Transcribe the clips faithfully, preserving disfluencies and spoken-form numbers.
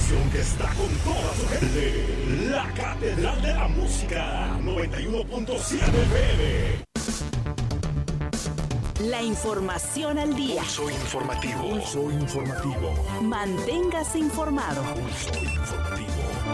estación que está con toda su gente. La Catedral de la Música, noventa y uno punto siete F M. La información al día. Pulso informativo. Pulso informativo. Manténgase informado. Pulso informativo.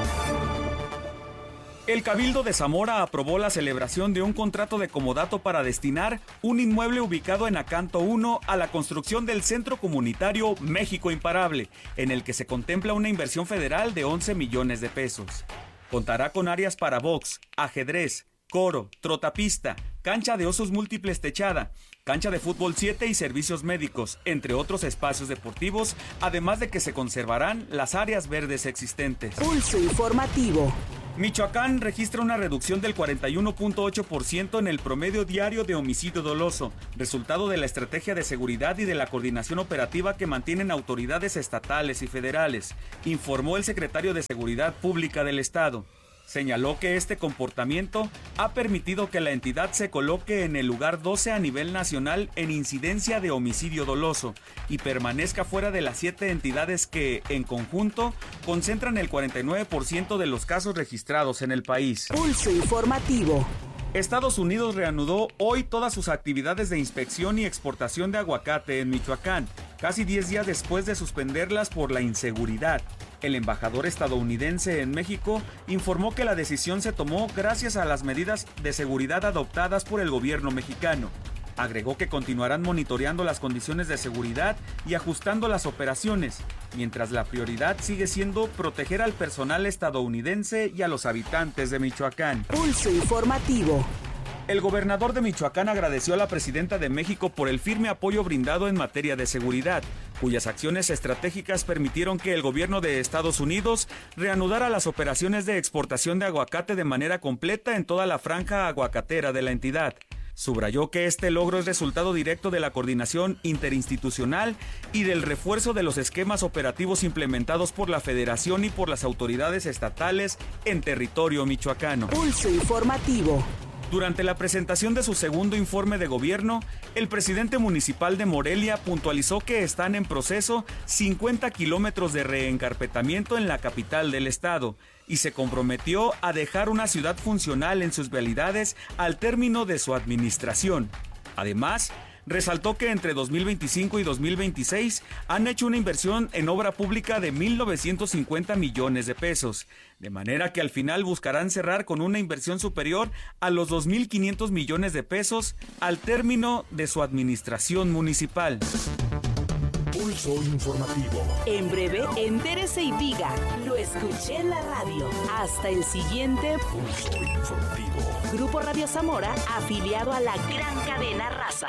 El Cabildo de Zamora aprobó la celebración de un contrato de comodato para destinar un inmueble ubicado en Acanto uno a la construcción del Centro Comunitario México Imparable, en el que se contempla una inversión federal de once millones de pesos. Contará con áreas para box, ajedrez, coro, trotapista, cancha de osos múltiples techada, cancha de fútbol siete y servicios médicos, entre otros espacios deportivos, además de que se conservarán las áreas verdes existentes. Pulso informativo. Michoacán registra una reducción del cuarenta y uno punto ocho por ciento en el promedio diario de homicidio doloso, resultado de la estrategia de seguridad y de la coordinación operativa que mantienen autoridades estatales y federales, informó el secretario de Seguridad Pública del Estado. Señaló que este comportamiento ha permitido que la entidad se coloque en el lugar doce a nivel nacional en incidencia de homicidio doloso y permanezca fuera de las siete entidades que, en conjunto, concentran el cuarenta y nueve por ciento de los casos registrados en el país. Pulso informativo. Estados Unidos reanudó hoy todas sus actividades de inspección y exportación de aguacate en Michoacán, casi diez días después de suspenderlas por la inseguridad. El embajador estadounidense en México informó que la decisión se tomó gracias a las medidas de seguridad adoptadas por el gobierno mexicano. Agregó que continuarán monitoreando las condiciones de seguridad y ajustando las operaciones, mientras la prioridad sigue siendo proteger al personal estadounidense y a los habitantes de Michoacán. Pulso informativo. El gobernador de Michoacán agradeció a la presidenta de México por el firme apoyo brindado en materia de seguridad, cuyas acciones estratégicas permitieron que el gobierno de Estados Unidos reanudara las operaciones de exportación de aguacate de manera completa en toda la franja aguacatera de la entidad. Subrayó que este logro es resultado directo de la coordinación interinstitucional y del refuerzo de los esquemas operativos implementados por la Federación y por las autoridades estatales en territorio michoacano. Pulso informativo. Durante la presentación de su segundo informe de gobierno, el presidente municipal de Morelia puntualizó que están en proceso cincuenta kilómetros de reencarpetamiento en la capital del estado y se comprometió a dejar una ciudad funcional en sus vialidades al término de su administración. Además, resaltó que entre dos mil veinticinco y dos mil veintiséis han hecho una inversión en obra pública de mil novecientos cincuenta millones de pesos, de manera que al final buscarán cerrar con una inversión superior a los dos mil quinientos millones de pesos al término de su administración municipal. Pulso informativo. En breve, entérese y diga, lo escuché en la radio. Hasta el siguiente Pulso informativo. Grupo Radio Zamora, afiliado a la gran cadena Raza.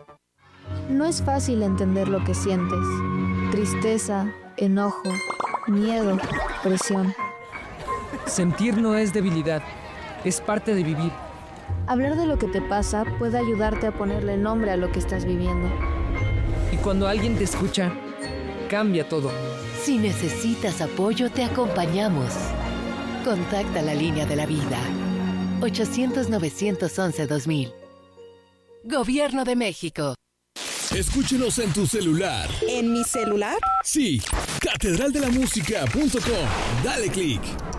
No es fácil entender lo que sientes. Tristeza, enojo, miedo, presión. Sentir no es debilidad, es parte de vivir. Hablar de lo que te pasa puede ayudarte a ponerle nombre a lo que estás viviendo. Y cuando alguien te escucha, cambia todo. Si necesitas apoyo, te acompañamos. Contacta la línea de la vida. ochocientos, novecientos once, dos mil. Gobierno de México. Escúchenos en tu celular. ¿En mi celular? Sí, catedral de la música punto com. Dale click.